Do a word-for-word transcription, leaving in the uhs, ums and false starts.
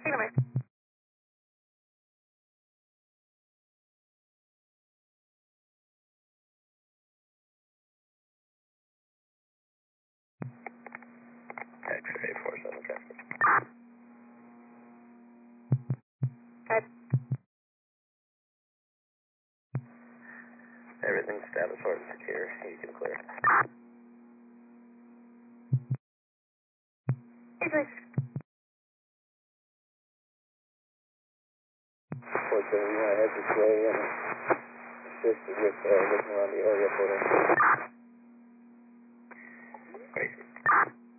Dígame. X-ray four seven traffic. Okay. Everything's established for and secure. You can clear. Hey, please. four seven, you want to head this way and assist with uh, looking around the area for them. Great.